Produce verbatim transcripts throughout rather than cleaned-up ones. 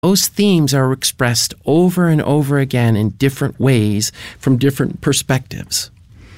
Those themes are expressed over and over again in different ways from different perspectives.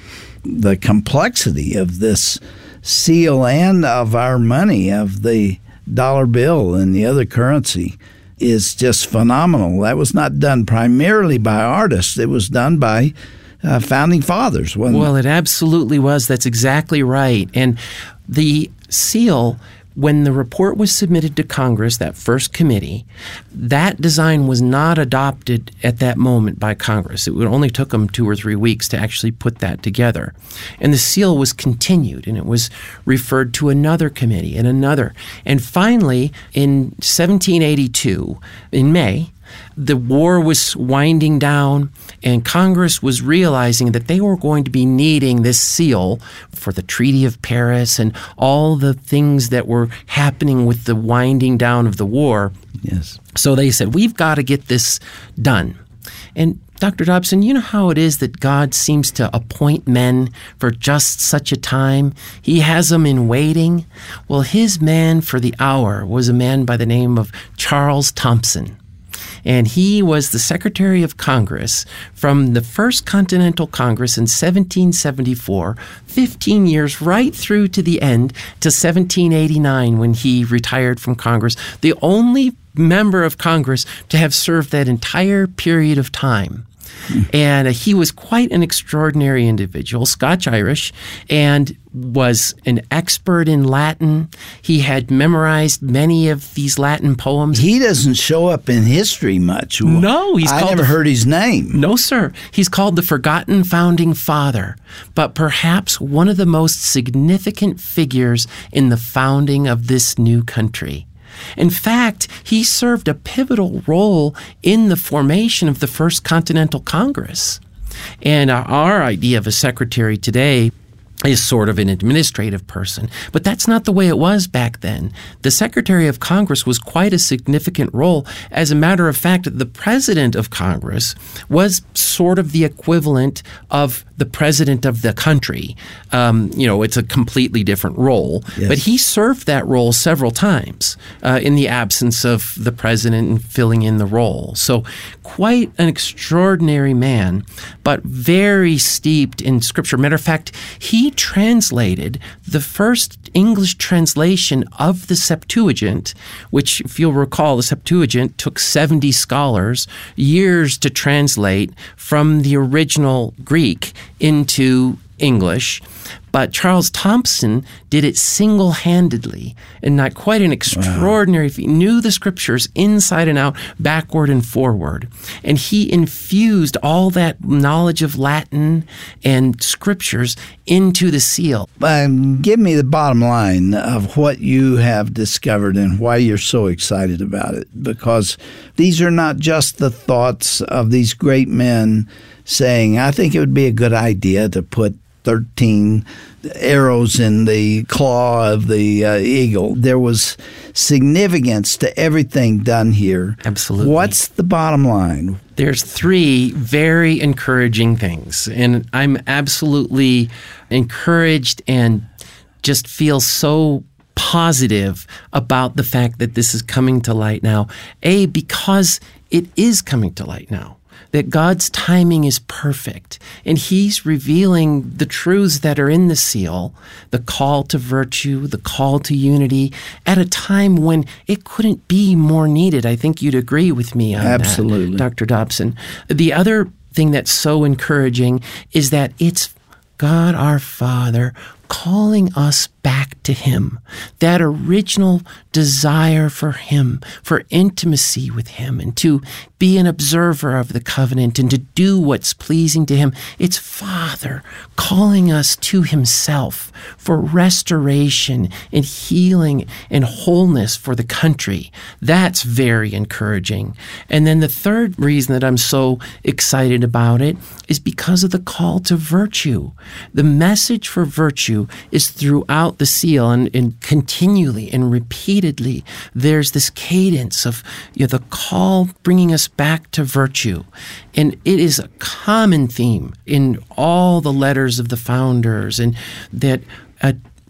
The complexity of this seal and of our money, of the dollar bill and the other currency, is just phenomenal. That was not done primarily by artists. It was done by uh, founding fathers, wasn't Well, it? it absolutely was. That's exactly right. And the seal, when the report was submitted to Congress, that first committee, that design was not adopted at that moment by Congress. It only took them two or three weeks to actually put that together. And the seal was continued, and it was referred to another committee and another. And finally, in seventeen eighty-two, in May, the war was winding down, and Congress was realizing that they were going to be needing this seal for the Treaty of Paris and all the things that were happening with the winding down of the war. Yes. So they said, we've got to get this done. And Doctor Dobson, you know how it is that God seems to appoint men for just such a time? He has them in waiting. Well, his man for the hour was a man by the name of Charles Thomson. And he was the Secretary of Congress from the First Continental Congress in seventeen seventy-four, fifteen years right through to the end to seventeen eighty-nine when he retired from Congress, the only member of Congress to have served that entire period of time. And uh, he was quite an extraordinary individual, Scotch-Irish, and was an expert in Latin. He had memorized many of these Latin poems. He doesn't show up in history much. No, he's I called never the, heard his name. No, sir. He's called the Forgotten Founding Father, but perhaps one of the most significant figures in the founding of this new country. In fact, he served a pivotal role in the formation of the First Continental Congress. And our idea of a secretary today is sort of an administrative person. But that's not the way it was back then. The Secretary of Congress was quite a significant role. As a matter of fact, the President of Congress was sort of the equivalent of the President of the country. Um, you know, it's a completely different role. Yes. But he served that role several times uh, in the absence of the President and filling in the role. So quite an extraordinary man, but very steeped in Scripture. Matter of fact, he translated the first English translation of the Septuagint, which, if you'll recall, the Septuagint took seventy scholars years to translate from the original Greek into English. But Charles Thomson did it single-handedly, and not quite an extraordinary feat. He knew the Scriptures inside and out, backward and forward. And he infused all that knowledge of Latin and Scriptures into the seal. Um, give me the bottom line of what you have discovered and why you're so excited about it. Because these are not just the thoughts of these great men saying, I think it would be a good idea to put thirteen arrows in the claw of the uh, eagle. There was significance to everything done here. Absolutely. What's the bottom line? There's three very encouraging things, and I'm absolutely encouraged and just feel so positive about the fact that this is coming to light now. A, because it is coming to light now. That God's timing is perfect, and He's revealing the truths that are in the seal, the call to virtue, the call to unity, at a time when it couldn't be more needed. I think you'd agree with me on Absolutely. that, Doctor Dobson. The other thing that's so encouraging is that it's God our Father calling us back to Him, that original desire for Him, for intimacy with Him, and to be an observer of the covenant and to do what's pleasing to Him. It's Father calling us to Himself for restoration and healing and wholeness for the country. That's very encouraging. And then the third reason that I'm so excited about it is because of the call to virtue. The message for virtue is throughout the seal, and, and continually and repeatedly there's this cadence of, you know, the call bringing us back to virtue. And it is a common theme in all the letters of the founders, and that a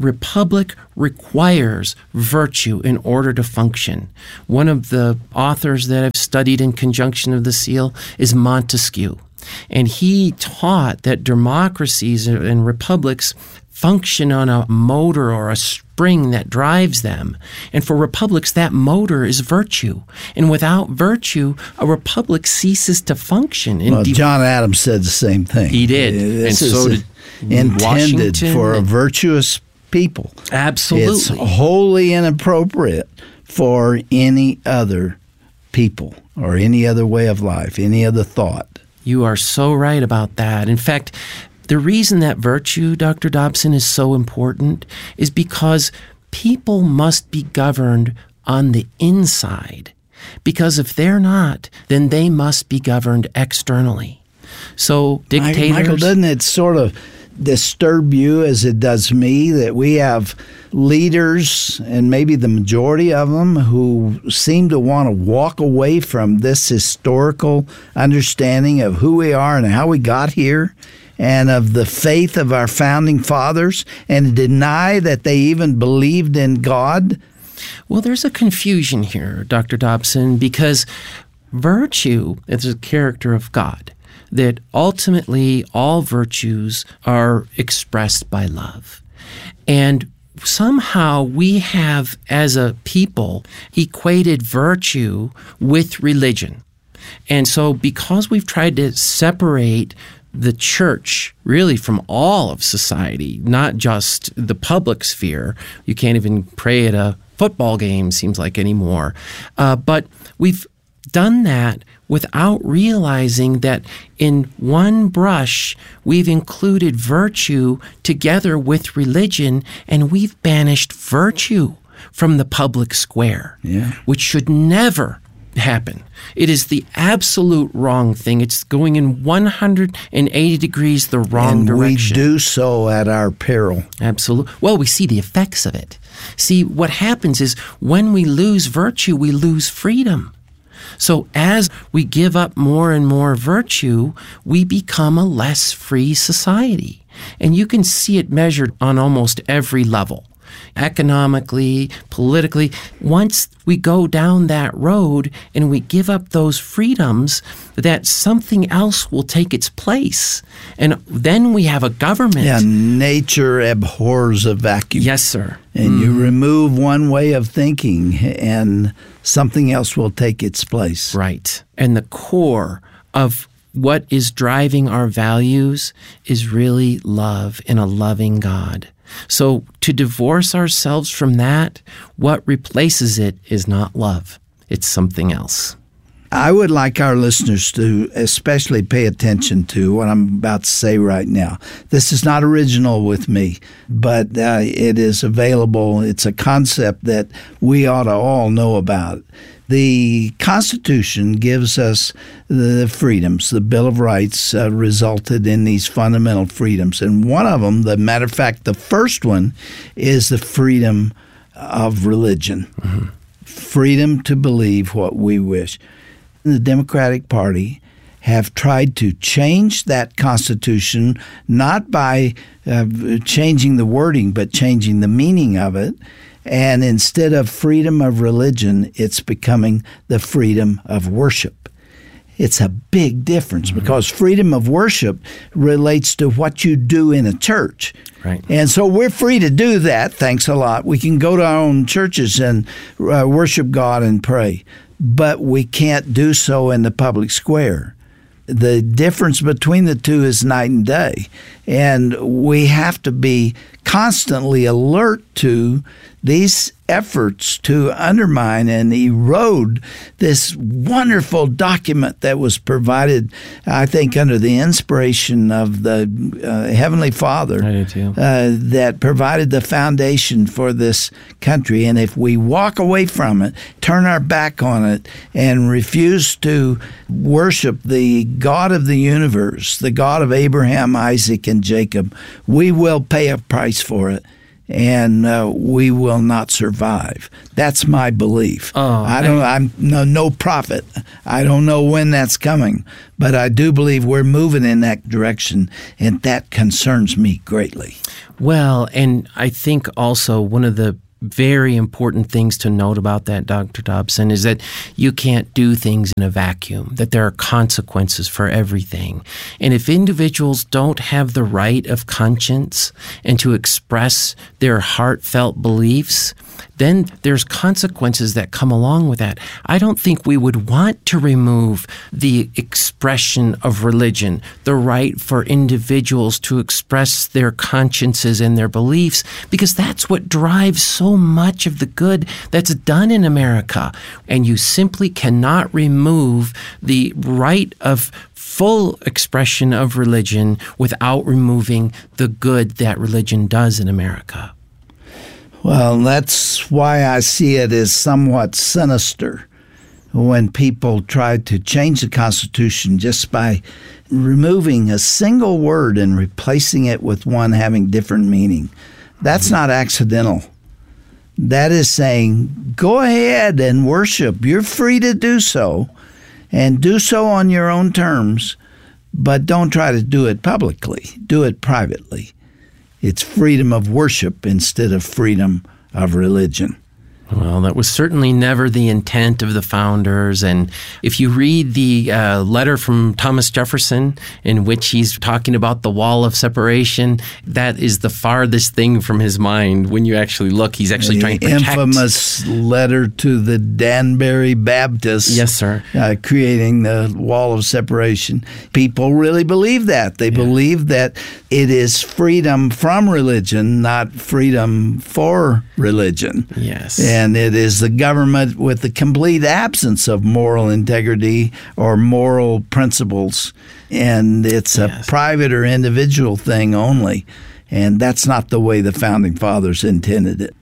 republic requires virtue in order to function. One of the authors that I've studied in conjunction of the seal is Montesquieu. And he taught that democracies and republics function on a motor or a spring that drives them. And for republics, that motor is virtue. And without virtue, a republic ceases to function. And well, John Adams said the same thing. He did. This and is so did intended Washington for a and, virtuous people. Absolutely. It's wholly inappropriate for any other people or any other way of life, any other thought. You are so right about that. In fact, the reason that virtue, Doctor Dobson, is so important is because people must be governed on the inside. Because if they're not, then they must be governed externally. So dictators... Michael, doesn't it sort of disturb you as it does me that we have leaders, and maybe the majority of them, who seem to want to walk away from this historical understanding of who we are and how we got here and of the faith of our founding fathers and deny that they even believed in God? Well, there's a confusion here, Doctor Dobson, because virtue is a character of God. That ultimately all virtues are expressed by love. And somehow we have, as a people, equated virtue with religion. And so because we've tried to separate the church really from all of society, not just the public sphere, you can't even pray at a football game, seems like, anymore, uh, but we've done that without realizing that in one brush we've included virtue together with religion, and we've banished virtue from the public square, yeah. which should never happen. It is the absolute wrong thing. It's going in one hundred eighty degrees the wrong and direction. And we do so at our peril. Absolutely. Well, we see the effects of it. See, what happens is when we lose virtue, we lose freedom. So as we give up more and more virtue, we become a less free society. And you can see it measured on almost every level. Economically, politically, once we go down that road and we give up those freedoms, that something else will take its place. And then we have a government. Yeah, nature abhors a vacuum. Yes, sir. And mm. you remove one way of thinking and something else will take its place. Right. And the core of what is driving our values is really love and a loving God. So to divorce ourselves from that, what replaces it is not love. It's something else. I would like our listeners to especially pay attention to what I'm about to say right now. This is not original with me, but uh, it is available. It's a concept that we ought to all know about. The Constitution gives us the freedoms. The Bill of Rights uh, resulted in these fundamental freedoms. And one of them, the matter of fact, the first one, is the freedom of religion. Mm-hmm. Freedom to believe what we wish. The Democratic Party have tried to change that Constitution, not by uh, changing the wording, but changing the meaning of it. And instead of freedom of religion, it's becoming the freedom of worship. It's a big difference mm-hmm. because freedom of worship relates to what you do in a church. Right. And so we're free to do that, thanks a lot. We can go to our own churches and uh, worship God and pray, but we can't do so in the public square. The difference between the two is night and day. And we have to be constantly alert to these efforts to undermine and erode this wonderful document that was provided, I think, under the inspiration of the uh, Heavenly Father. I do too. Uh, that provided the foundation for this country. And if we walk away from it, turn our back on it, and refuse to worship the God of the universe, the God of Abraham, Isaac, and Jacob, we will pay a price for it. and uh, we will not survive. That's my belief. Oh, I don't. I'm no, no prophet. I don't know when that's coming, but I do believe we're moving in that direction, and that concerns me greatly. Well, and I think also one of the very important things to note about that, Doctor Dobson, is that you can't do things in a vacuum, that there are consequences for everything. And if individuals don't have the right of conscience and to express their heartfelt beliefs, then there's consequences that come along with that. I don't think we would want to remove the expression of religion, the right for individuals to express their consciences and their beliefs, because that's what drives so much of the good that's done in America. And you simply cannot remove the right of full expression of religion without removing the good that religion does in America. Well, that's why I see it as somewhat sinister when people try to change the Constitution just by removing a single word and replacing it with one having different meaning. That's not accidental. That is saying, go ahead and worship. You're free to do so, and do so on your own terms, but don't try to do it publicly. Do it privately. It's freedom of worship instead of freedom of religion. Well, that was certainly never the intent of the founders. And if you read the uh, letter from Thomas Jefferson, in which he's talking about the wall of separation, that is the farthest thing from his mind. When you actually look, he's actually the trying to protect. Infamous letter to the Danbury Baptists. Yes, sir. Uh, creating the wall of separation. People really believe that. They yeah. believe that it is freedom from religion, not freedom for religion. Yes. And it is the government with the complete absence of moral integrity or moral principles. And it's a yes. private or individual thing only. And that's not the way the Founding Fathers intended it.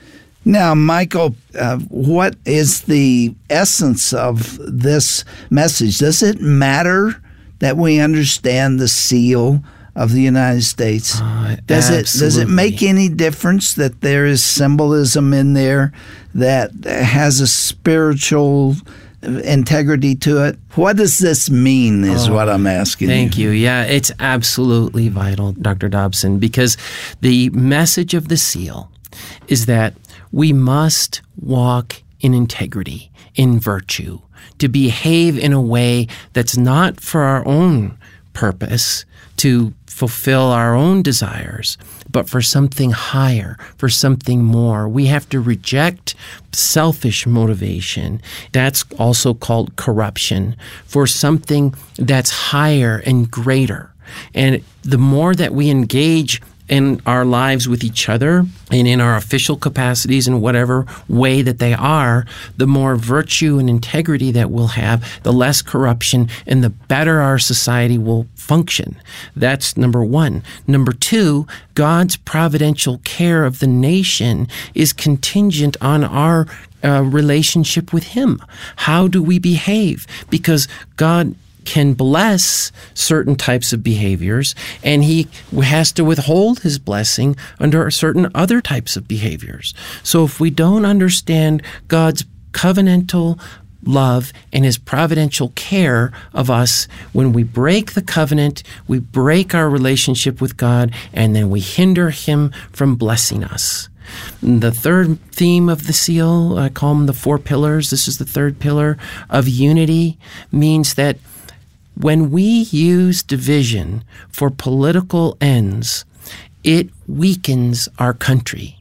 Now, Michael, uh, what is the essence of this message? Does it matter that we understand the seal of the United States? Uh, does it absolutely. does it make any difference that there is symbolism in there that has a spiritual integrity to it? What does this mean is oh, what I'm asking thank you. you. Yeah, it's absolutely vital, Doctor Dobson, because the message of the seal is that we must walk in integrity, in virtue, to behave in a way that's not for our own purpose, to fulfill our own desires, but for something higher, for something more. We have to reject selfish motivation. That's also called corruption, for something that's higher and greater. And the more that we engage in our lives with each other and in our official capacities in whatever way that they are, the more virtue and integrity that we'll have, the less corruption, and the better our society will function. That's number one. Number two, God's providential care of the nation is contingent on our uh, relationship with Him. How do we behave? Because God can bless certain types of behaviors, and He has to withhold His blessing under certain other types of behaviors. So if we don't understand God's covenantal love and His providential care of us, when we break the covenant, we break our relationship with God, and then we hinder Him from blessing us. The third theme of the seal, I call them the four pillars. This is the third pillar of unity, means that when we use division for political ends, it weakens our country.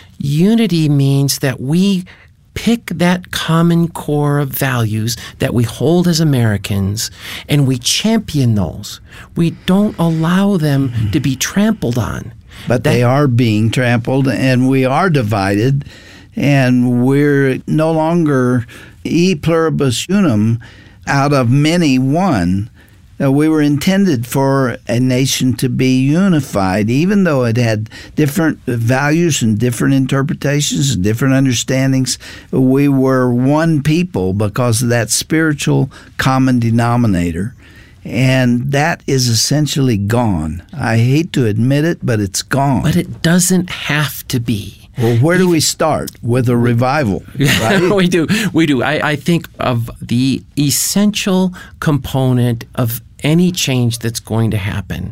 Unity means that we pick that common core of values that we hold as Americans, and we champion those. We don't allow them mm-hmm. to be trampled on. But that, they are being trampled, and we are divided, and we're no longer e pluribus unum, out of many one. Uh, we were intended for a nation to be unified, even though it had different values and different interpretations and different understandings. We were one people because of that spiritual common denominator. And that is essentially gone. I hate to admit it, but it's gone. But it doesn't have to be. Well, where do we start? With a revival, right? we do. We do. I, I think of the essential component of any change that's going to happen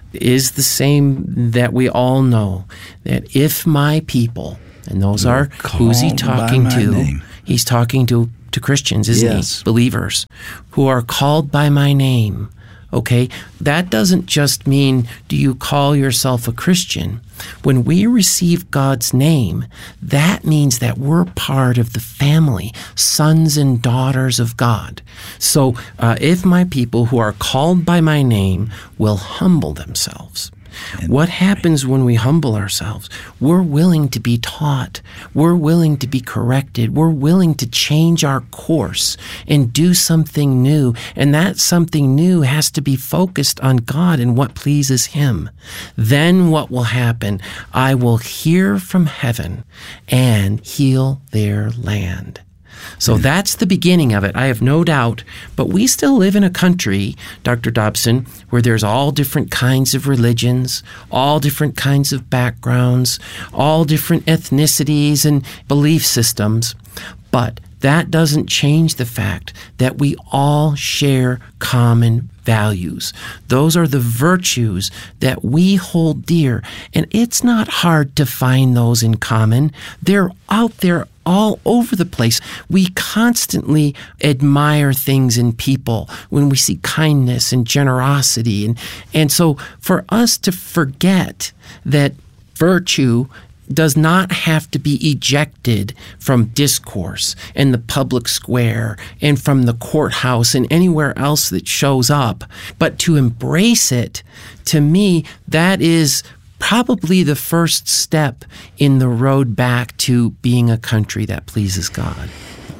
is the same that we all know, that if my people, and those You're are, who's he talking to? Name. He's talking to, to Christians, isn't yes. he? Believers who are called by my name. Okay, that doesn't just mean, do you call yourself a Christian? When we receive God's name, that means that we're part of the family, sons and daughters of God. So uh, if my people who are called by my name will humble themselves, and what happens when we humble ourselves? We're willing to be taught. We're willing to be corrected. We're willing to change our course and do something new. And that something new has to be focused on God and what pleases Him. Then what will happen? I will hear from heaven and heal their land. So yeah. that's the beginning of it, I have no doubt. But we still live in a country, Doctor Dobson, where there's all different kinds of religions, all different kinds of backgrounds, all different ethnicities and belief systems. But that doesn't change the fact that we all share common values. Those are the virtues that we hold dear. And it's not hard to find those in common. They're out there all over the place. We constantly admire things in people when we see kindness and generosity. And, and so for us to forget that virtue does not have to be ejected from discourse and the public square and from the courthouse and anywhere else that shows up, but to embrace it, to me, that is probably the first step in the road back to being a country that pleases God.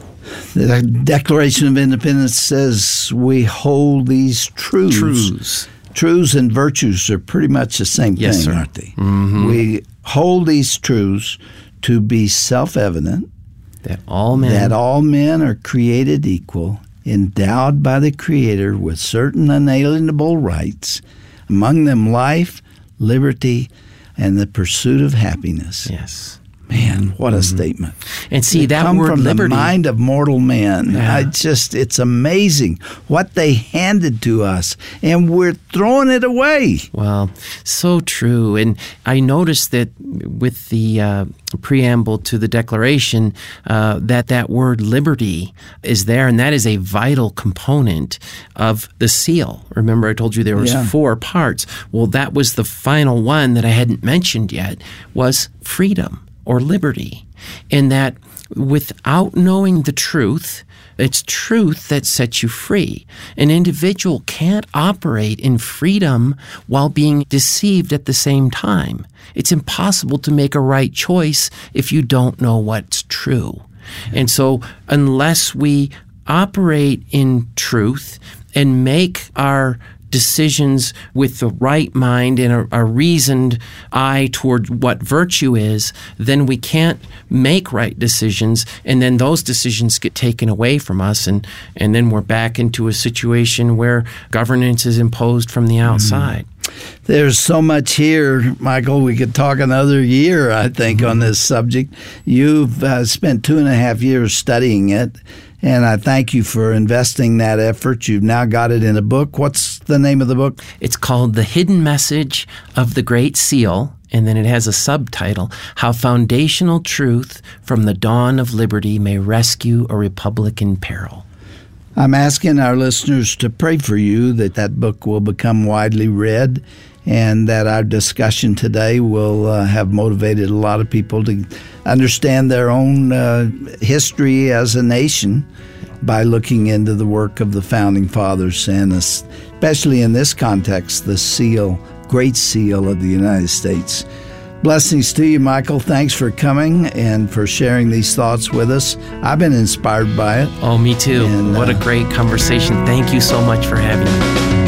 The Declaration of Independence says we hold these truths. Truths. Truths and virtues are pretty much the same yes, thing, sir. aren't they? Mm-hmm. We hold these truths to be self-evident, that all men that all men are created equal, endowed by the Creator with certain unalienable rights, among them life, liberty, and the pursuit of happiness. Yes. Man, what a mm-hmm. statement. And see, they that come word from liberty, the mind of mortal men. Yeah. I just, it's amazing what they handed to us, and we're throwing it away. Well, so true. And I noticed that with the uh, preamble to the Declaration, uh, that that word liberty is there, and that is a vital component of the seal. Remember, I told you there was yeah. four parts. Well, that was the final one that I hadn't mentioned yet, was freedom or liberty. And that without knowing the truth, it's truth that sets you free. An individual can't operate in freedom while being deceived at the same time. It's impossible to make a right choice if you don't know what's true. And so unless we operate in truth and make our decisions with the right mind and a, a reasoned eye toward what virtue is, then we can't make right decisions, and then those decisions get taken away from us, and, and then we're back into a situation where governance is imposed from the outside. Mm. There's so much here, Michael. We could talk another year, I think, mm-hmm. on this subject. You've uh, spent two and a half years studying it, and I thank you for investing that effort. You've now got it in a book. What's the name of the book? It's called The Hidden Message of the Great Seal, and then it has a subtitle, How Foundational Truth from the Dawn of Liberty May Rescue a Republic in Peril. I'm asking our listeners to pray for you that that book will become widely read, and that our discussion today will uh, have motivated a lot of people to understand their own uh, history as a nation by looking into the work of the Founding Fathers, and especially in this context, the seal, Great Seal of the United States. Blessings to you, Michael. Thanks for coming and for sharing these thoughts with us. I've been inspired by it. Oh, me too. And, what uh, a great conversation. Thank you so much for having me.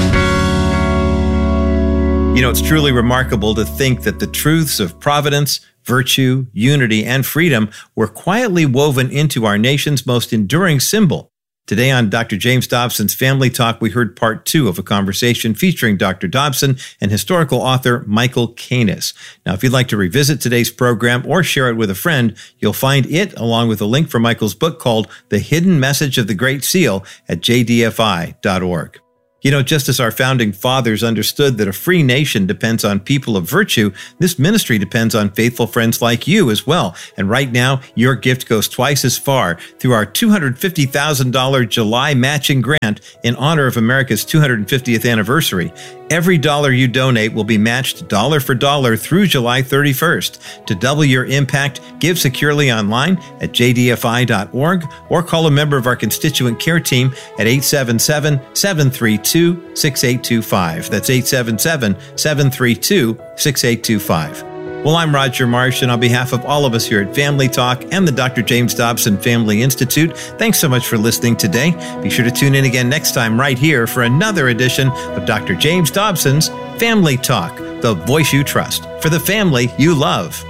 You know, it's truly remarkable to think that the truths of providence, virtue, unity, and freedom were quietly woven into our nation's most enduring symbol. Today on Doctor James Dobson's Family Talk, we heard part two of a conversation featuring Doctor Dobson and historical author Michael Canis. Now, if you'd like to revisit today's program or share it with a friend, you'll find it along with a link for Michael's book called The Hidden Message of the Great Seal at j d f i dot org. You know, just as our founding fathers understood that a free nation depends on people of virtue, this ministry depends on faithful friends like you as well. And right now, your gift goes twice as far through our two hundred fifty thousand dollars July matching grant in honor of America's two hundred fiftieth anniversary. Every dollar you donate will be matched dollar for dollar through July thirty-first. To double your impact, give securely online at j d f i dot org or call a member of our constituent care team at eight seven seven, seven three two, six eight two five. That's eight seven seven, seven three two, six eight two five. Well, I'm Roger Marsh, and on behalf of all of us here at Family Talk and the Doctor James Dobson Family Institute, thanks so much for listening today. Be sure to tune in again next time right here for another edition of Doctor James Dobson's Family Talk, the voice you trust for the family you love.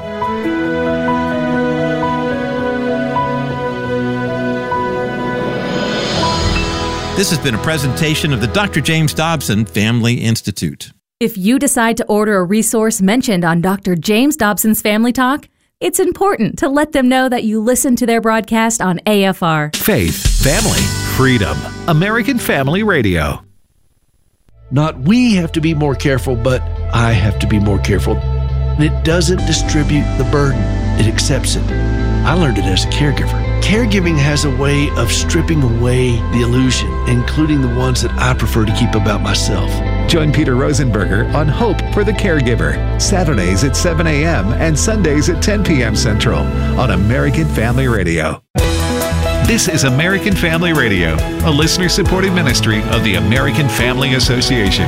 This has been a presentation of the Doctor James Dobson Family Institute. If you decide to order a resource mentioned on Doctor James Dobson's Family Talk, it's important to let them know that you listen to their broadcast on A F R. Faith, family, freedom. American Family Radio. Not we have to be more careful, but I have to be more careful. And it doesn't distribute the burden. It accepts it. I learned it as a caregiver. Caregiving has a way of stripping away the illusion, including the ones that I prefer to keep about myself. Join Peter Rosenberger on Hope for the Caregiver, Saturdays at seven a.m. and Sundays at ten p.m. Central on American Family Radio. This is American Family Radio, a listener-supported ministry of the American Family Association.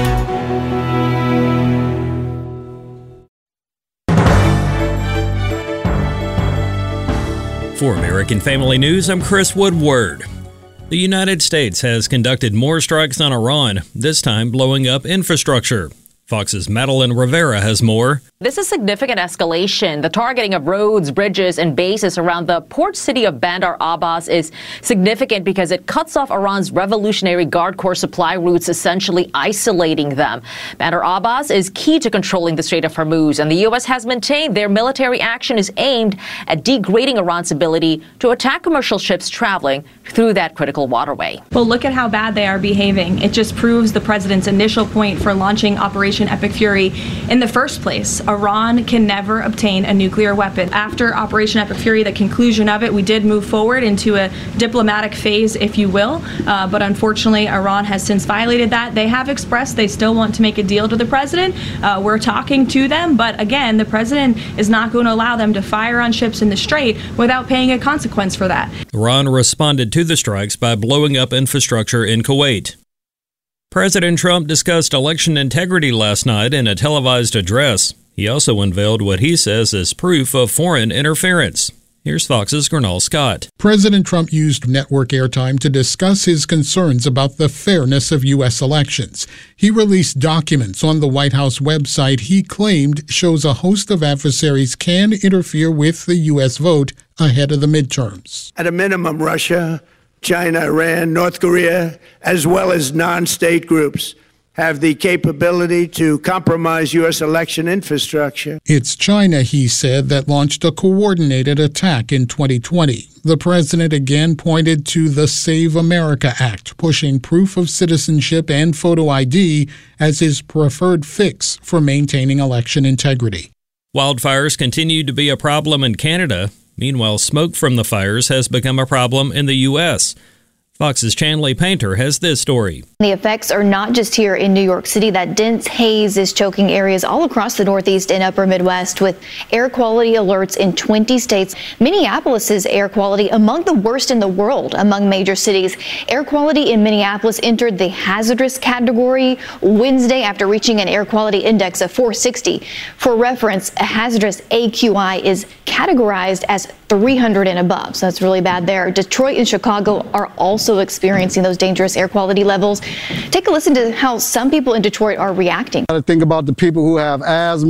For American Family News, I'm Chris Woodward. The United States has conducted more strikes on Iran, this time blowing up infrastructure. Fox's Madeline Rivera has more. This is significant escalation. The targeting of roads, bridges, and bases around the port city of Bandar Abbas is significant because it cuts off Iran's Revolutionary Guard Corps supply routes, essentially isolating them. Bandar Abbas is key to controlling the Strait of Hormuz, and the U S has maintained their military action is aimed at degrading Iran's ability to attack commercial ships traveling through that critical waterway. Well, look at how bad they are behaving. It just proves the president's initial point for launching Operation Epic Fury in the first place. Iran can never obtain a nuclear weapon. After Operation Epic Fury, the conclusion of it, we did move forward into a diplomatic phase, if you will, uh, but unfortunately Iran has since violated that. They have expressed they still want to make a deal to the president. Uh, we're talking to them, but again, the president is not going to allow them to fire on ships in the Strait without paying a consequence for that. Iran responded to the strikes by blowing up infrastructure in Kuwait. President Trump discussed election integrity last night in a televised address. He also unveiled what he says is proof of foreign interference. Here's Fox's Gernal Scott. President Trump used network airtime to discuss his concerns about the fairness of U S elections. He released documents on the White House website he claimed shows a host of adversaries can interfere with the U S vote ahead of the midterms. At a minimum, Russia, China, Iran, North Korea, as well as non-state groups, have the capability to compromise U S election infrastructure. It's China, he said, that launched a coordinated attack in twenty twenty. The president again pointed to the Save America Act, pushing proof of citizenship and photo I D as his preferred fix for maintaining election integrity. Wildfires continue to be a problem in Canada. Meanwhile, smoke from the fires has become a problem in the U S Fox's Chanley Painter has this story. The effects are not just here in New York City. That dense haze is choking areas all across the Northeast and Upper Midwest with air quality alerts in twenty states. Minneapolis's air quality among the worst in the world among major cities. Air quality in Minneapolis entered the hazardous category Wednesday after reaching an air quality index of four sixty. For reference, a hazardous A Q I is categorized as three hundred and above, so that's really bad there. Detroit and Chicago are also experiencing those dangerous air quality levels. Take a listen to how some people in Detroit are reacting. I think about the people who have asthma,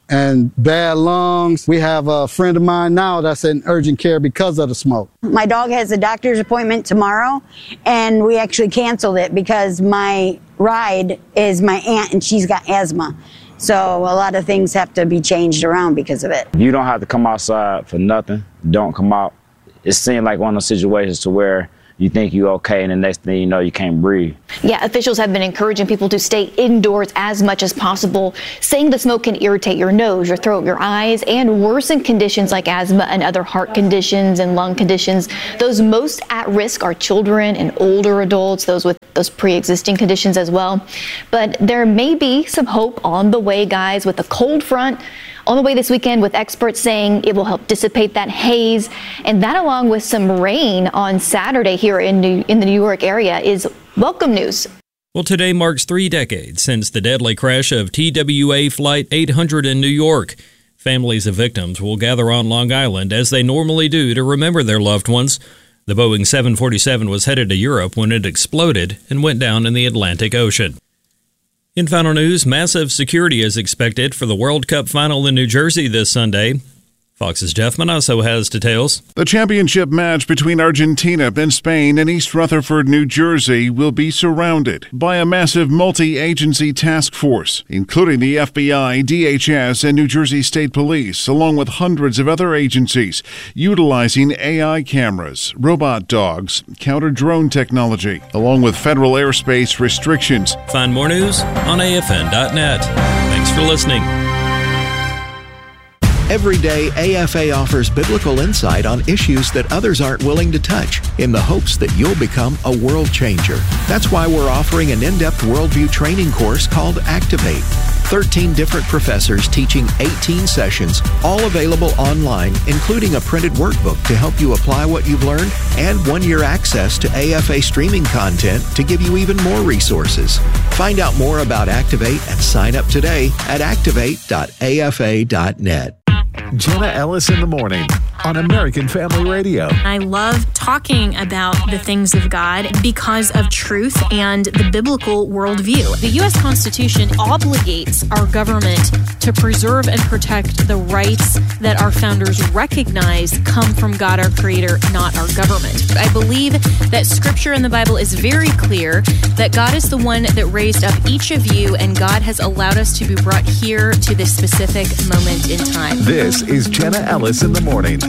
and bad lungs. We have a friend of mine now that's in urgent care because of the smoke. My dog has a doctor's appointment tomorrow, and we actually canceled it because my ride is my aunt, and she's got asthma. So a lot of things have to be changed around because of it. You don't have to come outside for nothing. Don't come out. It seemed like one of those situations to where you think you're okay, and the next thing you know, you can't breathe. Yeah, officials have been encouraging people to stay indoors as much as possible, saying the smoke can irritate your nose, your throat, your eyes, and worsen conditions like asthma and other heart conditions and lung conditions. Those most at risk are children and older adults, those with those pre-existing conditions as well. But there may be some hope on the way, guys, with a cold front on the way this weekend, with experts saying it will help dissipate that haze. And that, along with some rain on Saturday here in, New, in the New York area, is welcome news. Well, today marks three decades since the deadly crash of T W A Flight eight hundred in New York. Families of victims will gather on Long Island, as they normally do, to remember their loved ones. The Boeing seven forty-seven was headed to Europe when it exploded and went down in the Atlantic Ocean. In final news, massive security is expected for the World Cup final in New Jersey this Sunday. Fox's Jeff Manasso has details. The championship match between Argentina and Spain in East Rutherford, New Jersey, will be surrounded by a massive multi-agency task force, including the F B I, D H S, and New Jersey State Police, along with hundreds of other agencies, utilizing A I cameras, robot dogs, counter-drone technology, along with federal airspace restrictions. Find more news on A F N dot net. Thanks for listening. Every day, A F A offers biblical insight on issues that others aren't willing to touch, in the hopes that you'll become a world changer. That's why we're offering an in-depth worldview training course called Activate. thirteen different professors teaching eighteen sessions, all available online, including a printed workbook to help you apply what you've learned, and one-year access to A F A streaming content to give you even more resources. Find out more about Activate and sign up today at activate dot A F A dot net. Jenna Ellis in the morning on American Family Radio. I love talking about the things of God because of truth and the biblical worldview. The U S Constitution obligates our government to preserve and protect the rights that our founders recognize come from God, our Creator, not our government. I believe that Scripture in the Bible is very clear that God is the one that raised up each of you, and God has allowed us to be brought here to this specific moment in time. This is Jenna Ellis in the morning.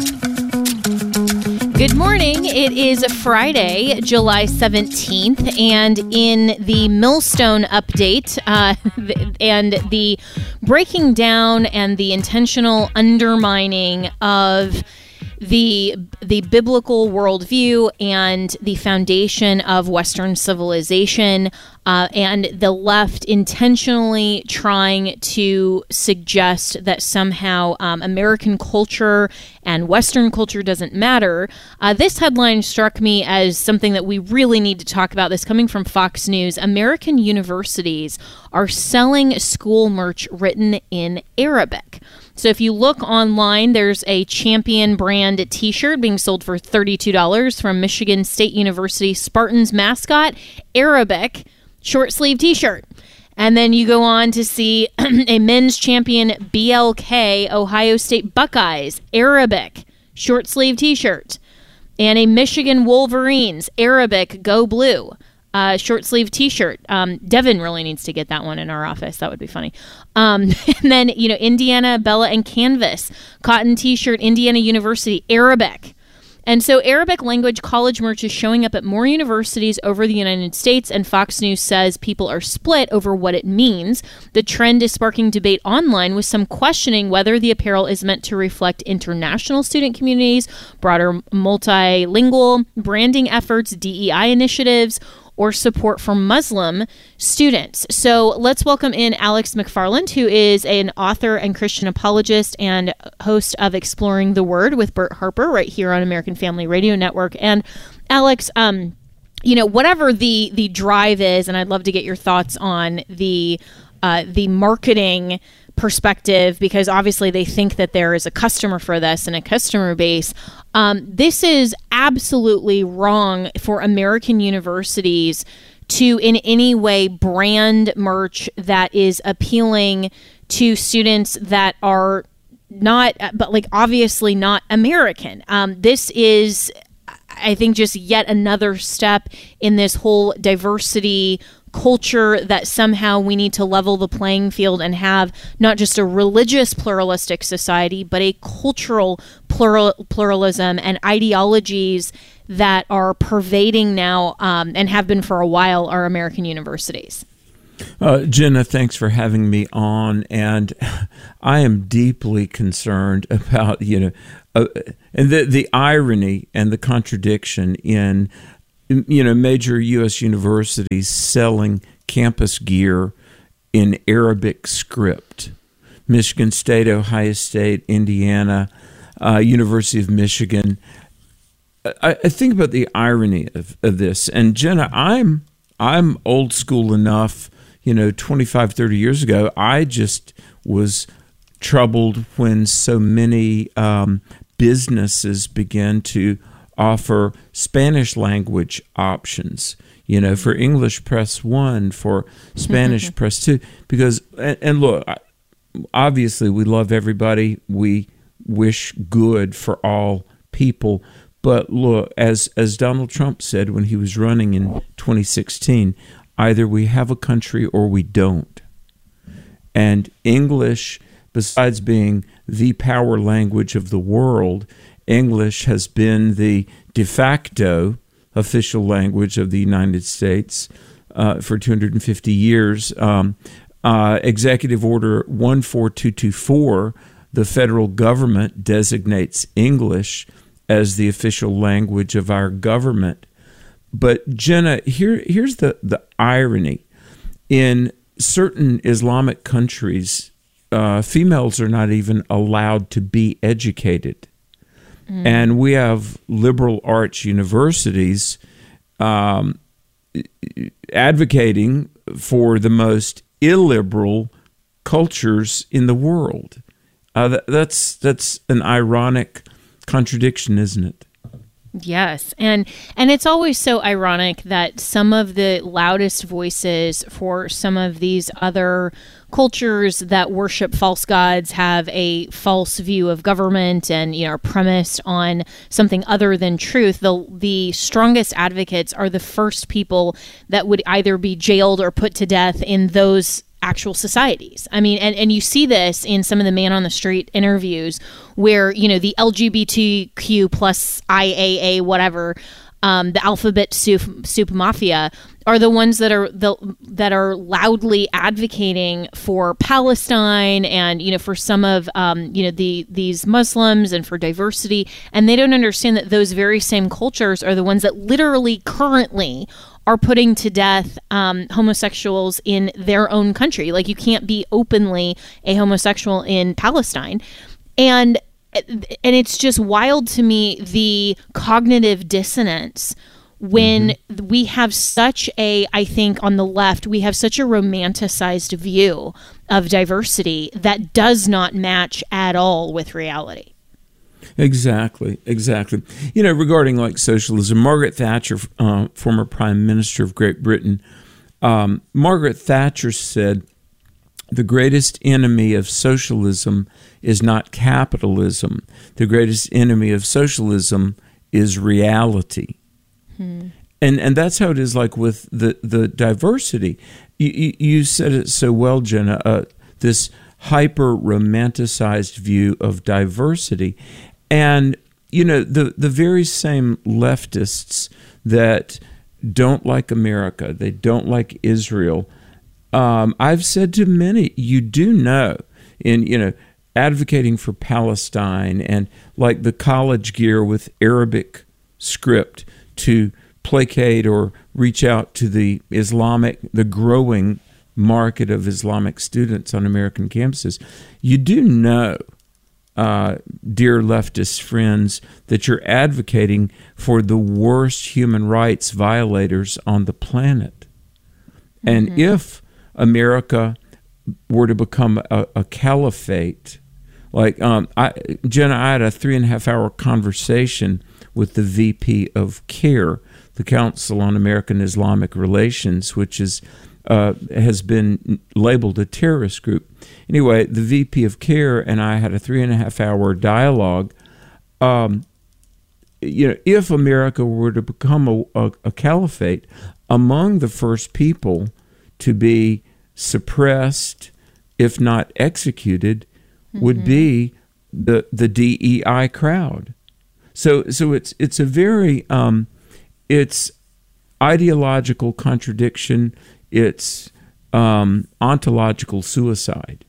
Good morning. It is Friday, July seventeenth, and in the Millstone update uh, and the breaking down and the intentional undermining of the the biblical worldview and the foundation of Western civilization, uh, and the left intentionally trying to suggest that somehow um, American culture and Western culture doesn't matter. Uh, this headline struck me as something that we really need to talk about. This coming from Fox News. American universities are selling school merch written in Arabic. So if you look online, there's a Champion brand t-shirt being sold for thirty-two dollars from Michigan State University Spartans mascot, Arabic short sleeve t-shirt. And then you go on to see a men's Champion B L K Ohio State Buckeyes, Arabic short sleeve t-shirt. And a Michigan Wolverines, Arabic Go Blue. Uh, short sleeve t-shirt. Um, Devin really needs to get that one in our office. That would be funny. Um, and then, you know, Indiana, Bella, and Canvas. Cotton t-shirt, Indiana University, Arabic. And so Arabic language college merch is showing up at more universities over the United States, and Fox News says people are split over what it means. The trend is sparking debate online, with some questioning whether the apparel is meant to reflect international student communities, broader multilingual branding efforts, D E I initiatives, or support for Muslim students. So let's welcome in Alex McFarland, who is an author and Christian apologist and host of Exploring the Word with Bert Harper right here on American Family Radio Network. And Alex, um, you know, whatever the the drive is, and I'd love to get your thoughts on the uh, the marketing perspective, because obviously they think that there is a customer for this and a customer base. Um, this is absolutely wrong for American universities to in any way brand merch that is appealing to students that are not, but like obviously not American. Um, this is, I think, just yet another step in this whole diversity culture that somehow we need to level the playing field and have not just a religious pluralistic society, but a cultural plural, pluralism and ideologies that are pervading now um, and have been for a while our American universities. Uh, Jenna, thanks for having me on, and I am deeply concerned about, you know, uh, and the the irony and the contradiction in, you know, major U S universities selling campus gear in Arabic script. Michigan State, Ohio State, Indiana, uh, University of Michigan. I, I think about the irony of, of this, and Jenna, I'm I'm old school enough. You know, twenty-five, thirty years ago, I just was troubled when so many um, businesses began to offer Spanish language options, you know, for English press one, for Spanish press two, because, and, and look, obviously we love everybody. We wish good for all people. But look, as, as Donald Trump said when he was running in twenty sixteen, either we have a country or we don't. And English, besides being the power language of the world, English has been the de facto official language of the United States uh, for two hundred fifty years. Um, uh, Executive Order one four two two four, the federal government designates English as the official language of our government. But Jenna, here here's the, the irony. In certain Islamic countries, uh, females are not even allowed to be educated. Mm. And we have liberal arts universities um, advocating for the most illiberal cultures in the world. Uh, that, that's that's an ironic contradiction, isn't it? Yes. And and it's always so ironic that some of the loudest voices for some of these other cultures that worship false gods have a false view of government and, you know, are premised on something other than truth. The the strongest advocates are the first people that would either be jailed or put to death in those actual societies. I mean, and, and you see this in some of the man on the street interviews where, you know, the L G B T Q plus I A A, whatever, um, the alphabet soup, soup mafia are the ones that are the, that are loudly advocating for Palestine and, you know, for some of, um, you know, the these Muslims and for diversity. And they don't understand that those very same cultures are the ones that literally currently are putting to death um, homosexuals in their own country. Like, you can't be openly a homosexual in Palestine. And and it's just wild to me, the cognitive dissonance when mm-hmm. we have such a, I think on the left, we have such a romanticized view of diversity that does not match at all with reality. Exactly, exactly. You know, regarding like socialism, Margaret Thatcher, uh, former Prime Minister of Great Britain, um, Margaret Thatcher said, the greatest enemy of socialism is not capitalism. The greatest enemy of socialism is reality. Hmm. And and that's how it is like with the, the diversity. You, you, you said it so well, Jenna, uh, this hyper-romanticized view of diversity. And, you know, the, the very same leftists that don't like America, they don't like Israel, um, I've said to many, you do know, in, you know, advocating for Palestine and like the college gear with Arabic script to placate or reach out to the Islamic, the growing market of Islamic students on American campuses, you do know, Uh, dear leftist friends, that you're advocating for the worst human rights violators on the planet. Mm-hmm. And if America were to become a, a caliphate, like um, I, Jenna, I had a three and a half hour conversation with the V P of CARE, the Council on American Islamic Relations, which is uh, has been labeled a terrorist group. Anyway, the V P of CARE and I had a three and a half hour dialogue. Um, you know, if America were to become a, a, a caliphate, among the first people to be suppressed, if not executed, mm-hmm. would be the the D E I crowd. So, so it's it's a very um, it's ideological contradiction. It's um, ontological suicide.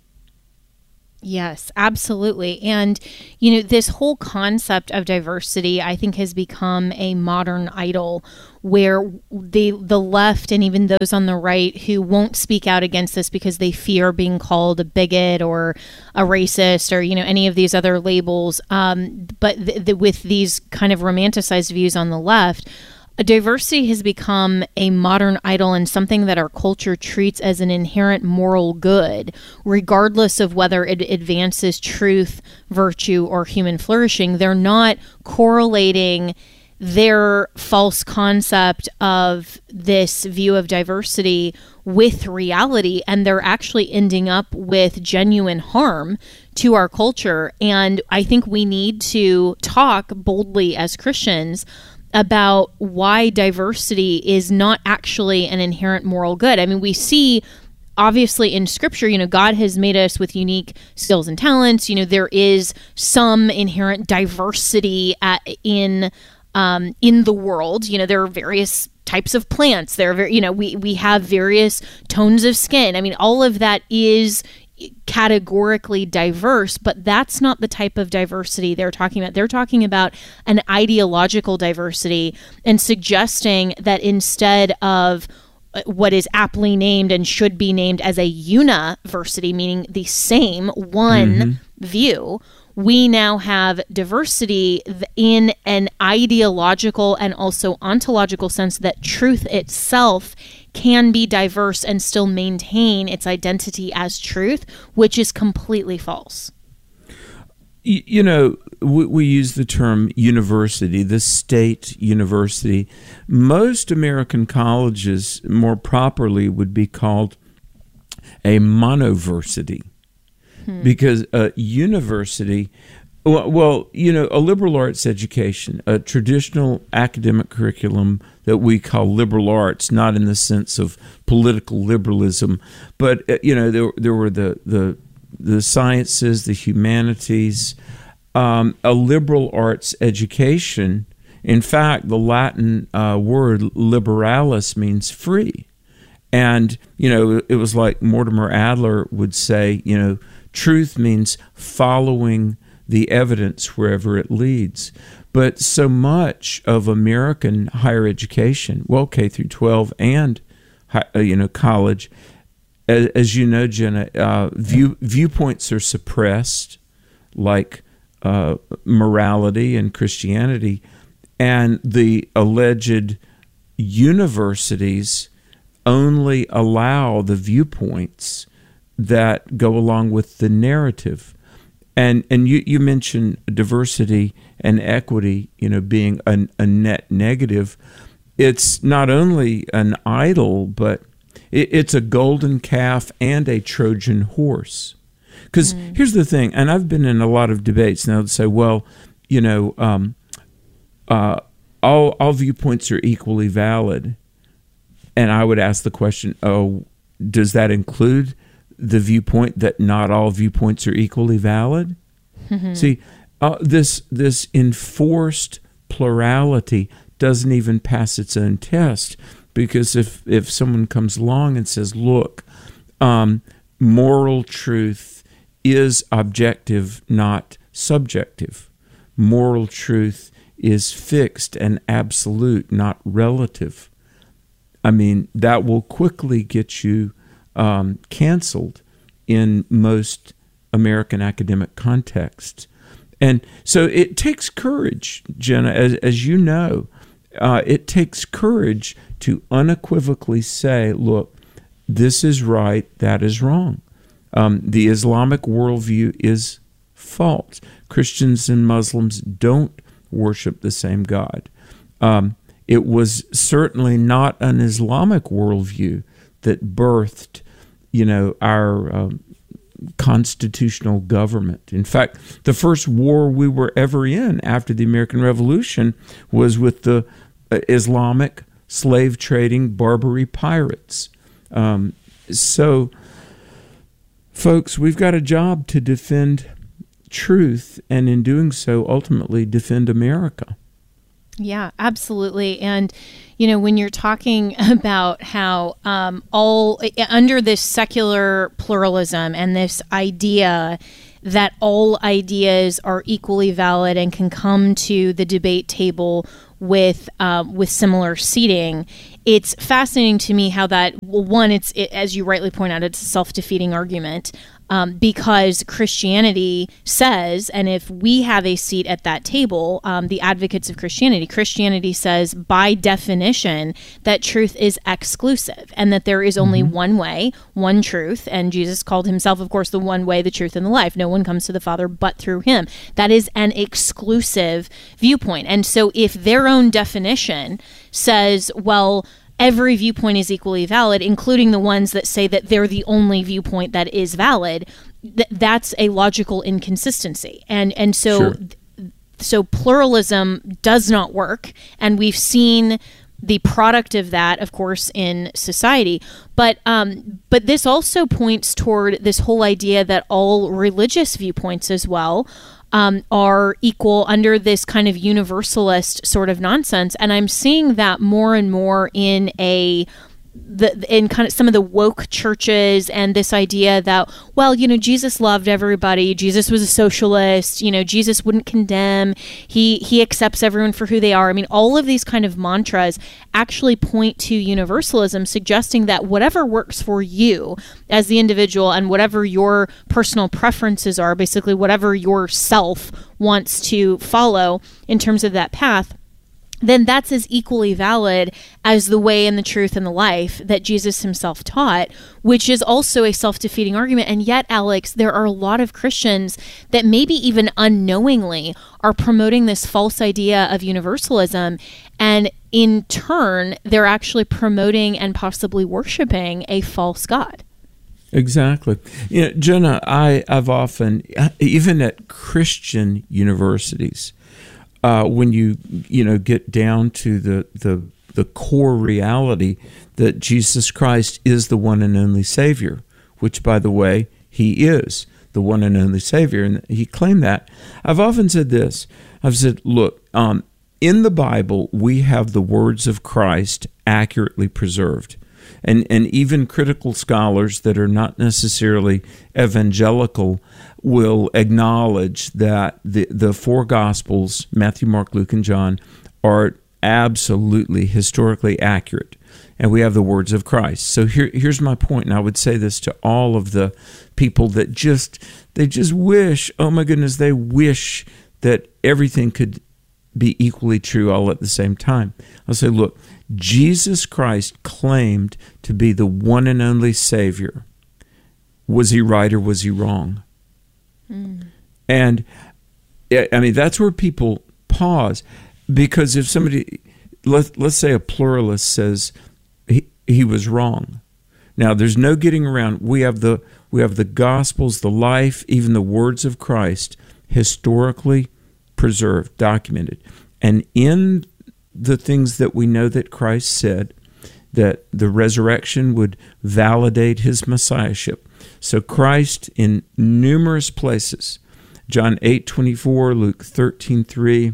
Yes, absolutely. And, you know, this whole concept of diversity, I think, has become a modern idol where the the left and even those on the right who won't speak out against this because they fear being called a bigot or a racist or, you know, any of these other labels. Um, but th- th- with these kind of romanticized views on the left, diversity has become a modern idol and something that our culture treats as an inherent moral good, regardless of whether it advances truth, virtue, or human flourishing. They're not correlating their false concept of this view of diversity with reality, and they're actually ending up with genuine harm to our culture. And I think we need to talk boldly as Christians about why diversity is not actually an inherent moral good. I mean, we see obviously in scripture, you know, God has made us with unique skills and talents. You know, there is some inherent diversity at, in um, in the world. You know, there are various types of plants. There are very, you know, we we have various tones of skin. I mean, all of that is categorically diverse, but that's not the type of diversity they're talking about. They're talking about an ideological diversity and suggesting that instead of what is aptly named and should be named as a university, meaning the same one mm-hmm. view, we now have diversity in an ideological and also ontological sense that truth itself can be diverse and still maintain its identity as truth, which is completely false. You, you know, we, we use the term university, the state university. Most American colleges, more properly, would be called a monoversity. Hmm. Because a university, well, well, you know, a liberal arts education, a traditional academic curriculum that we call liberal arts, not in the sense of political liberalism, but, you know, there, there were the, the, the sciences, the humanities, um, a liberal arts education. In fact, the Latin uh, word liberalis means free. And, you know, it was like Mortimer Adler would say, you know, truth means following the evidence wherever it leads. But so much of American higher education, well, K through twelve and you know college, as, as you know, Jenna, uh, view, viewpoints are suppressed, like uh, morality and Christianity, and the alleged universities only allow the viewpoints that go along with the narrative. And and you, you mentioned diversity and equity, you know, being a, a net negative. It's not only an idol, but it, it's a golden calf and a Trojan horse. Because mm. here's the thing, and I've been in a lot of debates now that say, well, you know, um, uh, all all viewpoints are equally valid. And I would ask the question, oh, does that include the viewpoint that not all viewpoints are equally valid? Mm-hmm. See, uh, this this enforced plurality doesn't even pass its own test, because if, if someone comes along and says, look, um, moral truth is objective, not subjective. Moral truth is fixed and absolute, not relative. I mean, that will quickly get you um, canceled in most American academic contexts. And so it takes courage, Jenna, as, as you know, uh, it takes courage to unequivocally say, look, this is right, that is wrong. Um, the Islamic worldview is false. Christians and Muslims don't worship the same God. Um, it was certainly not an Islamic worldview that birthed, you know, our um, constitutional government. In fact, the first war we were ever in after the American Revolution was with the uh, Islamic slave trading Barbary pirates. Um, so, folks, we've got a job to defend truth, and in doing so, ultimately defend America. Yeah, absolutely. And, you know, when you're talking about how um, all under this secular pluralism and this idea that all ideas are equally valid and can come to the debate table with um, with similar seating, it's fascinating to me how that, well, one, it's it, as you rightly point out, it's a self-defeating argument. Um, because Christianity says, and if we have a seat at that table, um, the advocates of Christianity, Christianity says by definition that truth is exclusive and that there is only mm-hmm. one way, one truth. And Jesus called himself, of course, the one way, the truth, and the life. No one comes to the Father but through him. That is an exclusive viewpoint. And so if their own definition says, well, every viewpoint is equally valid, including the ones that say that they're the only viewpoint that is valid, th- that's a logical inconsistency. And and so sure. so pluralism does not work, and we've seen the product of that, of course, in society. But um, but this also points toward this whole idea that all religious viewpoints as well Um, are equal under this kind of universalist sort of nonsense. And I'm seeing that more and more in a the in kind of some of the woke churches, and this idea that, well, you know, Jesus loved everybody. Jesus was a socialist. You know, Jesus wouldn't condemn. He he accepts everyone for who they are. I mean, all of these kind of mantras actually point to universalism, suggesting that whatever works for you as the individual and whatever your personal preferences are, basically whatever your self wants to follow in terms of that path, then that's as equally valid as the way and the truth and the life that Jesus himself taught, which is also a self-defeating argument. And yet, Alex, there are a lot of Christians that maybe even unknowingly are promoting this false idea of universalism, and in turn, they're actually promoting and possibly worshiping a false God. Exactly. You know, Jenna, I, I've often, even at Christian universities, Uh, when you you know get down to the, the the core reality that Jesus Christ is the one and only Savior, which, by the way, he is the one and only Savior, and he claimed that. I've often said this. I've said, look, um, in the Bible, we have the words of Christ accurately preserved. And and even critical scholars that are not necessarily evangelical will acknowledge that the, the four Gospels, Matthew, Mark, Luke, and John, are absolutely historically accurate. And we have the words of Christ. So here, here's my point, and I would say this to all of the people that just, they just wish, oh my goodness, they wish that everything could be equally true all at the same time. I'll say, look, Jesus Christ claimed to be the one and only Savior. Was he right or was he wrong? Mm. And, I mean, that's where people pause, because if somebody, let, let's say a pluralist says he, he was wrong. Now, there's no getting around. We have the we have the Gospels, the life, even the words of Christ, historically preserved, documented. And in the things that we know that Christ said, that the resurrection would validate his messiahship. So Christ, in numerous places, John eight twenty-four, Luke thirteen three,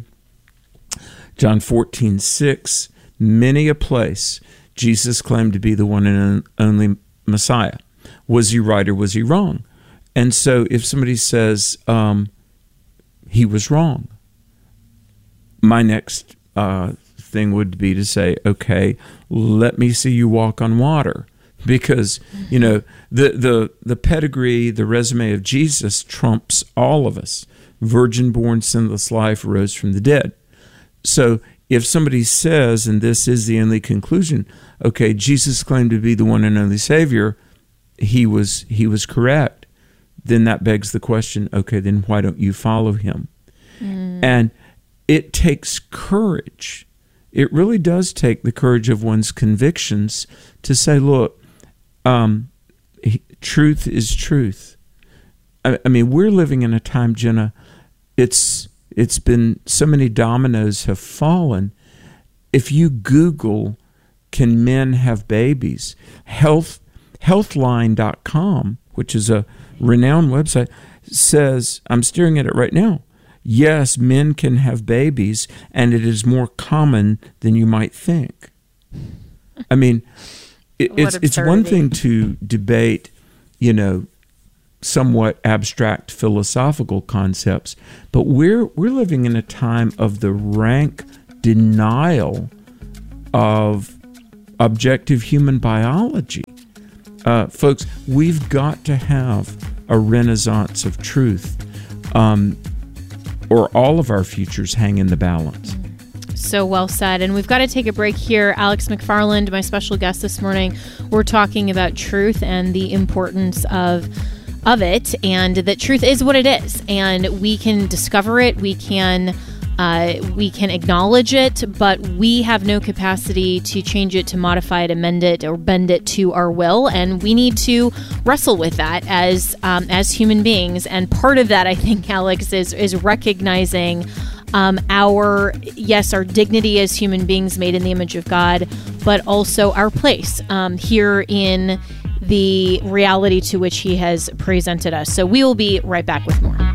John fourteen six, many a place, Jesus claimed to be the one and only Messiah. Was he right or was he wrong? And so if somebody says um, he was wrong, my next uh, thing would be to say, okay, let me see you walk on water. Because, you know, the, the, the pedigree, the resume of Jesus trumps all of us. Virgin born, sinless life, rose from the dead. So if somebody says, and this is the only conclusion, okay, Jesus claimed to be the one and only Savior, he was he was correct. then that begs the question, okay, then why don't you follow him? Mm. And it takes courage. It really does take the courage of one's convictions to say, look, um, he, truth is truth. I, I mean, we're living in a time, Jenna, it's it's been, so many dominoes have fallen. If you Google, can men have babies? Health, healthline dot com, which is a renowned website, says, I'm staring at it right now, yes, men can have babies, and it is more common than you might think. I mean, it, it's it's one thing to debate, you know, somewhat abstract philosophical concepts, but we're we're living in a time of the rank denial of objective human biology. Uh, folks, we've got to have a renaissance of truth, um, or all of our futures hang in the balance. So well said. And we've got to take a break here. Alex McFarland, my special guest this morning, we're talking about truth and the importance of of it, and that truth is what it is, and we can discover it, we can uh, we can acknowledge it, but we have no capacity to change it, to modify it, amend it, or bend it to our will, and we need to wrestle with that as um, as human beings. And part of that, I think, Alex, is is recognizing Um, our, yes, our dignity as human beings made in the image of God, but also our place um, here in the reality to which he has presented us. So we will be right back with more.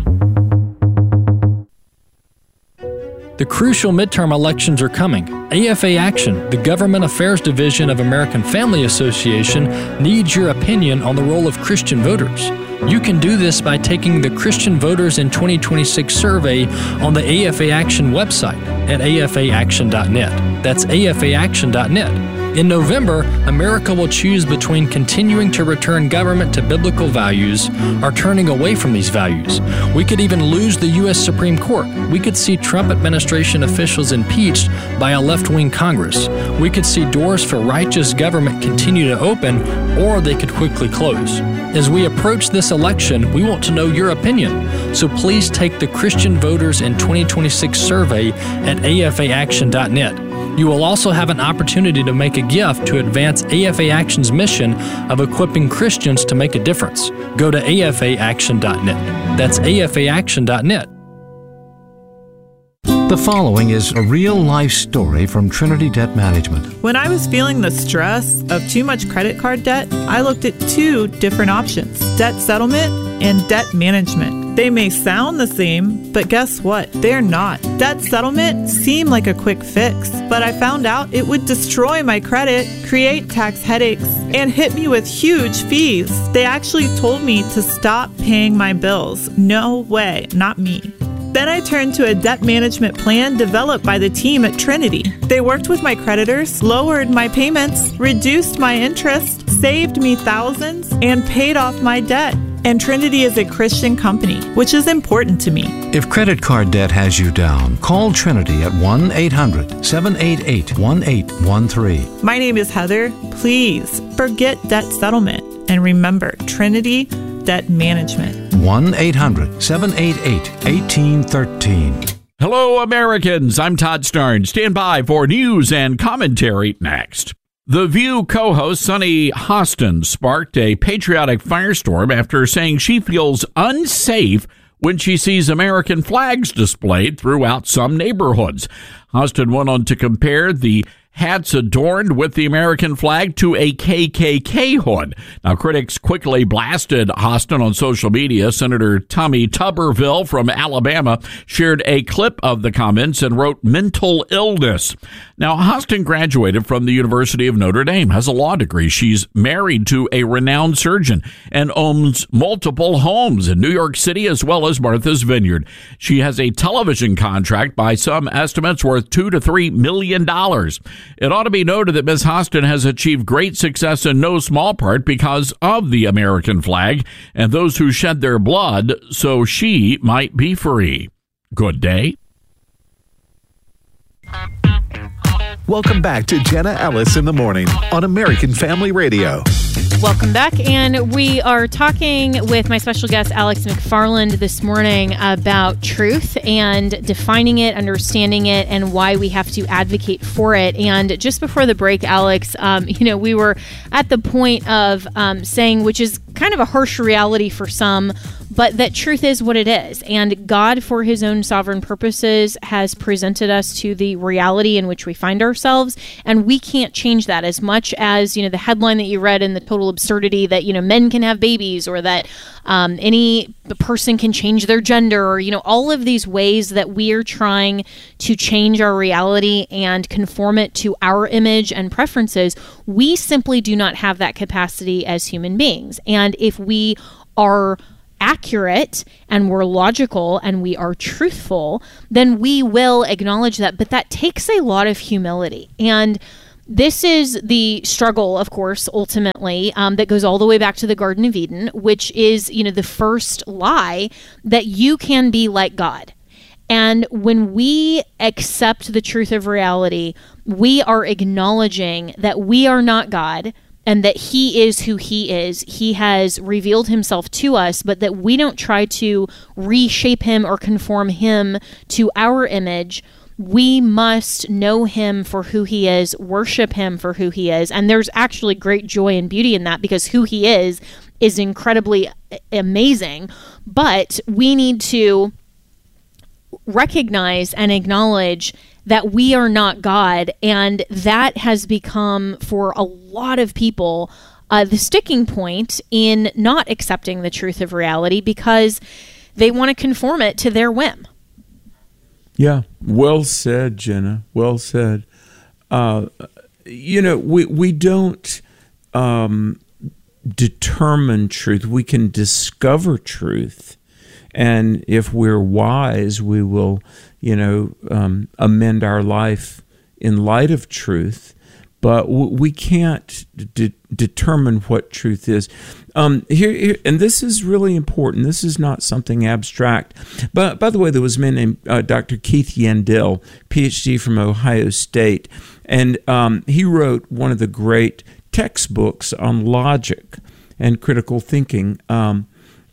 The crucial midterm elections are coming. A F A Action, the Government Affairs Division of American Family Association, needs your opinion on the role of Christian voters. You can do this by taking the Christian Voters in twenty twenty-six survey on the A F A Action website at A F A action dot net. That's A F A action dot net. In November, America will choose between continuing to return government to biblical values or turning away from these values. We could even lose the U S Supreme Court. We could see Trump administration officials impeached by a left-wing Congress. We could see doors for righteous government continue to open, or they could quickly close. As we approach this election, we want to know your opinion. So please take the Christian Voters in twenty twenty-six survey at A F A action dot net. You will also have an opportunity to make a gift to advance A F A Action's mission of equipping Christians to make a difference. Go to A F A action dot net. That's A F A action dot net. The following is a real-life story from Trinity Debt Management. When I was feeling the stress of too much credit card debt, I looked at two different options: debt settlement and debt management. They may sound the same, but guess what? They're not. Debt settlement seemed like a quick fix, but I found out it would destroy my credit, create tax headaches, and hit me with huge fees. They actually told me to stop paying my bills. No way, not me. Then I turned to a debt management plan developed by the team at Trinity. They worked with my creditors, lowered my payments, reduced my interest, saved me thousands, and paid off my debt. And Trinity is a Christian company, which is important to me. If credit card debt has you down, call Trinity at one eight hundred seven eight eight one eight one three. My name is Heather. Please forget debt settlement and remember Trinity Debt Management. one eight hundred seven eight eight one eight one three. Hello, Americans. I'm Todd Starnes. Stand by for news and commentary next. The View co-host Sunny Hostin sparked a patriotic firestorm after saying she feels unsafe when she sees American flags displayed throughout some neighborhoods. Hostin went on to compare the hats adorned with the American flag to a K K K hood. Now, critics quickly blasted Hostin on social media. Senator Tommy Tuberville from Alabama shared a clip of the comments and wrote mental illness. Now, Hostin graduated from the University of Notre Dame, has a law degree. She's married to a renowned surgeon and owns multiple homes in New York City as well as Martha's Vineyard. She has a television contract by some estimates worth two to three million dollars. It ought to be noted that Miz Hostin has achieved great success in no small part because of the American flag and those who shed their blood so she might be free. Good day. Welcome back to Jenna Ellis in the Morning on American Family Radio. Welcome back. And we are talking with my special guest, Alex McFarland, this morning about truth and defining it, understanding it, and why we have to advocate for it. And just before the break, Alex, um, you know, we were at the point of um, saying, which is kind of a harsh reality for some, but that truth is what it is. And God, for his own sovereign purposes, has presented us to the reality in which we find ourselves. And we can't change that. As much as, you know, the headline that you read and the total absurdity that, you know, men can have babies, or that um, any person can change their gender, or, you know, all of these ways that we are trying to change our reality and conform it to our image and preferences, we simply do not have that capacity as human beings. And if we are accurate and we're logical and we are truthful, then we will acknowledge that. But that takes a lot of humility. And this is the struggle, of course, ultimately, um, that goes all the way back to the Garden of Eden, which is, you know, the first lie that you can be like God. And when we accept the truth of reality, we are acknowledging that we are not God, and that he is who he is. He has revealed himself to us, but that we don't try to reshape him or conform him to our image. We must know him for who he is, worship him for who he is. And there's actually great joy and beauty in that, because who he is is incredibly amazing. But we need to recognize and acknowledge that we are not God, and that has become, for a lot of people, uh, the sticking point in not accepting the truth of reality, because they want to conform it to their whim. Yeah, well said, Jenna. Well said. Uh, you know, we we don't um, determine truth. We can discover truth, and if we're wise, we will, you know, um, amend our life in light of truth, but w- we can't de- determine what truth is. Um, here, here, and this is really important. This is not something abstract. But by the way, there was a man named uh, Doctor Keith Yandell, P H D from Ohio State, and um, he wrote one of the great textbooks on logic and critical thinking. Um,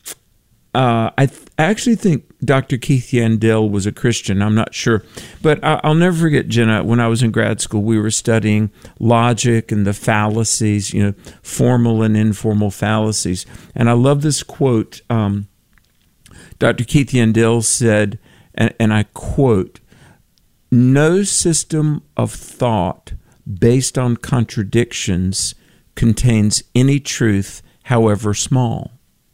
Uh, I, th- I actually think Doctor Keith Yandell was a Christian. I'm not sure. But I- I'll never forget, Jenna, when I was in grad school, we were studying logic and the fallacies, you know, formal and informal fallacies. And I love this quote. Um, Doctor Keith Yandell said, and, and I quote, "No system of thought based on contradictions contains any truth, however small."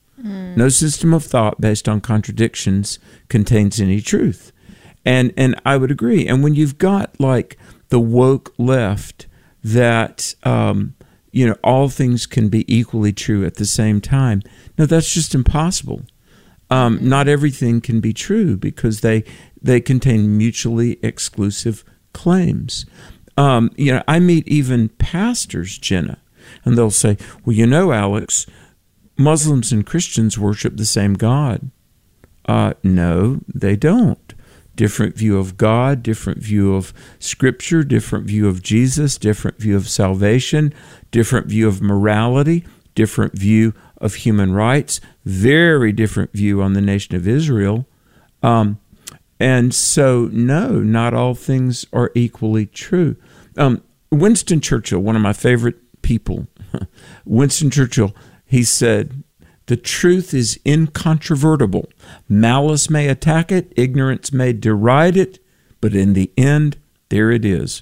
No system of thought based on contradictions contains any truth. And and I would agree. And when you've got like the woke left that, um, you know, all things can be equally true at the same time, no, that's just impossible. Um, not everything can be true because they they contain mutually exclusive claims. Um, you know, I meet even pastors, Jenna, and they'll say, well, you know, Alex, Muslims and Christians worship the same God. Uh, no, they don't. Different view of God, different view of Scripture, different view of Jesus, different view of salvation, different view of morality, different view of human rights, very different view on the nation of Israel. Um, and so, no, not all things are equally true. Um, Winston Churchill, one of my favorite people, Winston Churchill, he said, "The truth is incontrovertible. Malice may attack it, ignorance may deride it, but in the end, there it is."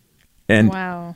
And wow.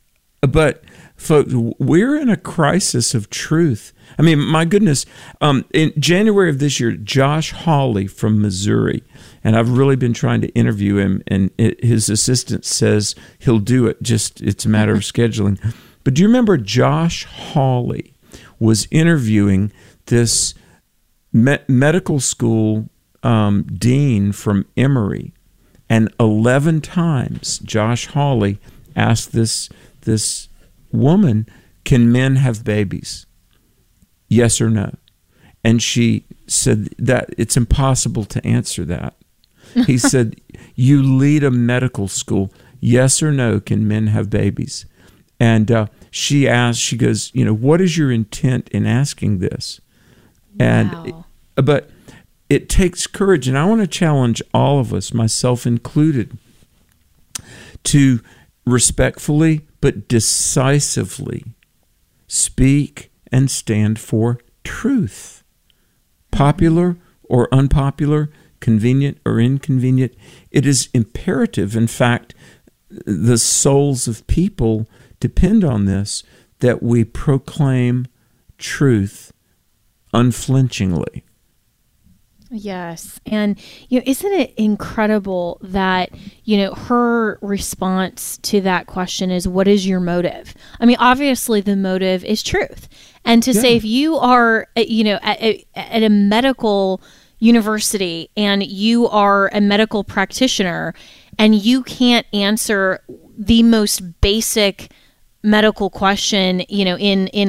But, folks, we're in a crisis of truth. I mean, my goodness, um, in January of this year, Josh Hawley from Missouri, and I've really been trying to interview him, and it, his assistant says he'll do it, just it's a matter of scheduling. But do you remember Josh Hawley was interviewing this me- medical school um, dean from Emory, and eleven times Josh Hawley asked this this woman, "Can men have babies? Yes or no?" And she said that it's impossible to answer that. He said, "You lead a medical school. Yes or no? Can men have babies?" And uh, she asked, she goes, you know, what is your intent in asking this? And, wow. but it takes courage. And I want to challenge all of us, myself included, to respectfully but decisively speak and stand for truth. Popular or unpopular, convenient or inconvenient, it is imperative. In fact, the souls of people depend on this, that we proclaim truth unflinchingly. Yes. And, you know, isn't it incredible that, you know, her response to that question is, what is your motive? I mean, obviously the motive is truth. And to yeah. say, if you are, you know, at, at a medical university and you are a medical practitioner and you can't answer the most basic medical question, you know, in, in